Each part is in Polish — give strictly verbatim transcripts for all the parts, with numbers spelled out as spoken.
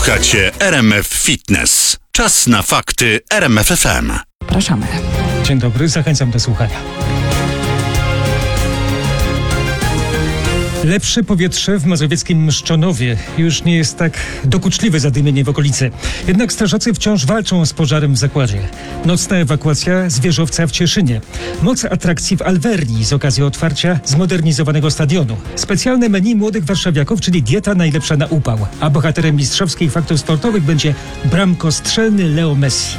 Słuchacie R M F Fitness. Czas na fakty R M F F M. Zapraszamy. Dzień dobry, zachęcam do słuchania. Lepsze powietrze w mazowieckim Mszczonowie. Już nie jest tak dokuczliwe zadymienie w okolicy. Jednak strażacy wciąż walczą z pożarem w zakładzie. Nocna ewakuacja z wieżowca w Cieszynie. Moc atrakcji w Alverni z okazji otwarcia zmodernizowanego stadionu. Specjalne menu młodych warszawiaków, czyli dieta najlepsza na upał. A bohaterem mistrzowskich faktów sportowych będzie bramkostrzelny Leo Messi.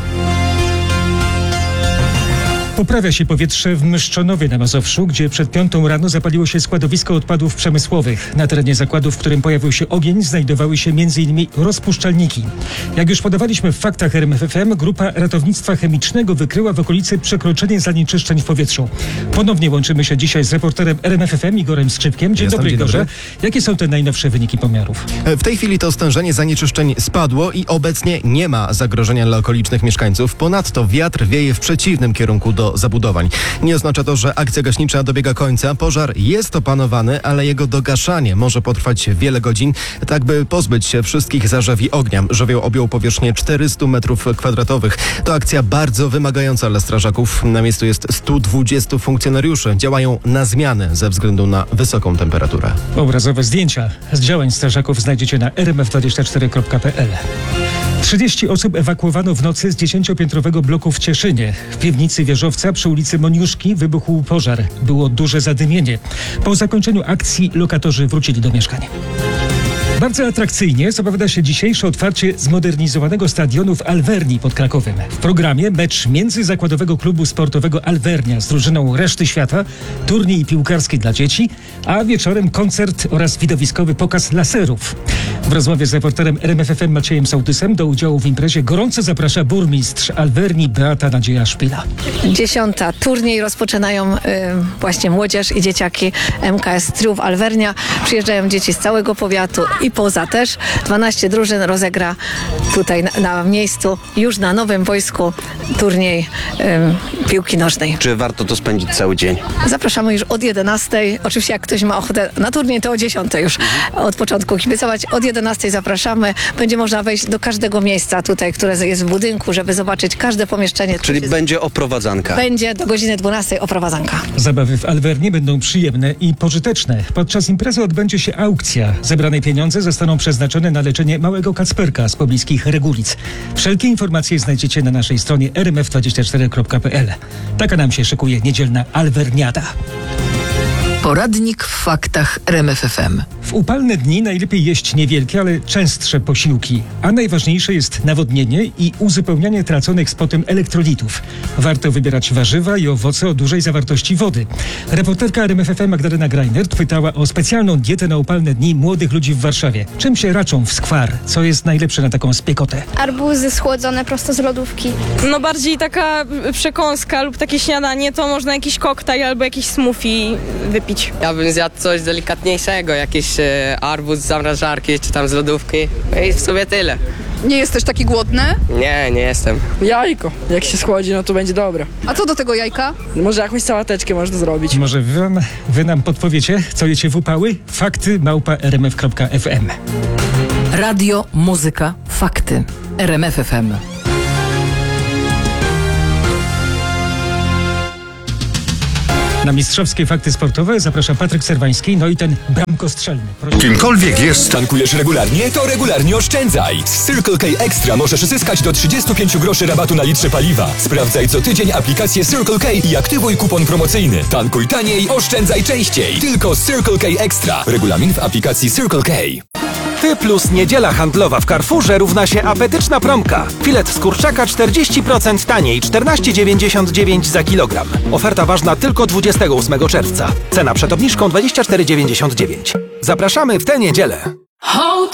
Poprawia się powietrze w Mszczonowie na Mazowszu, gdzie przed piątą rano zapaliło się składowisko odpadów przemysłowych. Na terenie zakładu, w którym pojawił się ogień, znajdowały się między innymi rozpuszczalniki. Jak już podawaliśmy w faktach R M F F M, grupa ratownictwa chemicznego wykryła w okolicy przekroczenie zanieczyszczeń w powietrzu. Ponownie łączymy się dzisiaj z reporterem R M F F M Igorem Skrzypkiem. Dzień Jestem, dobry, dzień Igorze. dobry. Jakie są te najnowsze wyniki pomiarów? W tej chwili to stężenie zanieczyszczeń spadło i obecnie nie ma zagrożenia dla okolicznych mieszkańców. Ponadto wiatr wieje w przeciwnym kierunku do zabudowań. Nie oznacza to, że akcja gaśnicza dobiega końca. Pożar jest opanowany, ale jego dogaszanie może potrwać wiele godzin, tak by pozbyć się wszystkich zarzewi ognia. Żywioł objął powierzchnię czterysta metrów kwadratowych. To akcja bardzo wymagająca dla strażaków. Na miejscu jest stu dwudziestu funkcjonariuszy. Działają na zmianę ze względu na wysoką temperaturę. Obrazowe zdjęcia z działań strażaków znajdziecie na r m f dwadzieścia cztery kropka p l. trzydzieści osób ewakuowano w nocy z dziesięciopiętrowego bloku w Cieszynie. W piwnicy wieżowca przy ulicy Moniuszki wybuchł pożar. Było duże zadymienie. Po zakończeniu akcji lokatorzy wrócili do mieszkań. Bardzo atrakcyjnie zapowiada się dzisiejsze otwarcie zmodernizowanego stadionu w Alverni pod Krakowem. W programie mecz międzyzakładowego klubu sportowego Alvernia z drużyną reszty świata, turniej piłkarski dla dzieci, a wieczorem koncert oraz widowiskowy pokaz laserów. W rozmowie z reporterem R M F F M Maciejem Sołtysem do udziału w imprezie gorąco zaprasza burmistrz Alverni Beata Nadzieja Szpila. Dziesiąta. Turniej rozpoczynają y, właśnie młodzież i dzieciaki M K S Triumf Alvernia. Przyjeżdżają dzieci z całego powiatu i poza też. dwanaście drużyn rozegra tutaj na, na miejscu, już na Nowym Wojsku, turniej y, piłki nożnej. Czy warto to spędzić cały dzień? Zapraszamy już od jedenastej. Oczywiście jak ktoś ma ochotę na turniej, to o dziesiątej już od początku kibicować. Od jedenastej zapraszamy. Będzie można wejść do każdego miejsca tutaj, które jest w budynku, żeby zobaczyć każde pomieszczenie. Czyli jest... będzie oprowadzanka. Będzie do godziny dwunastej oprowadzanka. Zabawy w Alverni będą przyjemne i pożyteczne. Podczas imprezy odbędzie się aukcja. Zebrane pieniądze zostaną przeznaczone na leczenie małego Kacperka z pobliskich Regulic. Wszelkie informacje znajdziecie na naszej stronie r m f dwadzieścia cztery kropka p l. Taka nam się szykuje niedzielna Alverniada. Poradnik w faktach R M F F M. W upalne dni najlepiej jeść niewielkie, ale częstsze posiłki, a najważniejsze jest nawodnienie i uzupełnianie traconych z potem elektrolitów. Warto wybierać warzywa i owoce o dużej zawartości wody. Reporterka R M F F M Magdalena Greinert pytała o specjalną dietę na upalne dni młodych ludzi w Warszawie. Czym się raczą w skwar? Co jest najlepsze na taką spiekotę? Arbuzy schłodzone prosto z lodówki. No bardziej taka przekąska lub takie śniadanie, to można jakiś koktajl albo jakiś smoothie wypić. Ja bym zjadł coś delikatniejszego, jakiś e, arbuz z zamrażarki czy tam z lodówki. No i w sumie tyle. Nie jesteś taki głodny? Nie, nie jestem. Jajko. Jak się schłodzi, no to będzie dobre. A co do tego jajka? Może jakąś sałateczkę można zrobić. Może wy, wam, wy nam podpowiecie, co jecie w upały? Fakty małpa r m f kropka f m. Radio, muzyka, fakty. R M F F M. Na mistrzowskie fakty sportowe zaprasza Patryk Serwański, no i ten bramkostrzelny. Proszę. Kimkolwiek jest, Tankujesz regularnie? To regularnie oszczędzaj! Z Circle K Extra możesz zyskać do trzydziestu pięciu groszy rabatu na litrze paliwa. Sprawdzaj co tydzień aplikację Circle K i aktywuj kupon promocyjny. Tankuj taniej, oszczędzaj częściej. Tylko z Circle K Extra. Regulamin w aplikacji Circle K. Ty plus niedziela handlowa w Carrefourze równa się apetyczna promka. Filet z kurczaka czterdzieści procent taniej, czternaście dziewięćdziesiąt dziewięć za kilogram. Oferta ważna tylko dwudziestego ósmego czerwca. Cena przed obniżką dwadzieścia cztery dziewięćdziesiąt dziewięć. Zapraszamy w tę niedzielę.